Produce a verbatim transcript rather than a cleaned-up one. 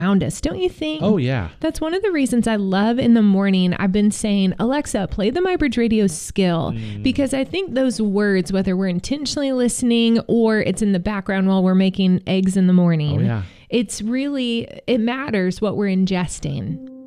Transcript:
around us, don't you think? Oh, yeah. That's one of the reasons I love in the morning. I've been saying, Alexa, play the MyBridge Radio skill, mm. because I think those words, whether we're intentionally listening or it's in the background while we're making eggs in the morning, oh, yeah. it's really, it matters what we're ingesting.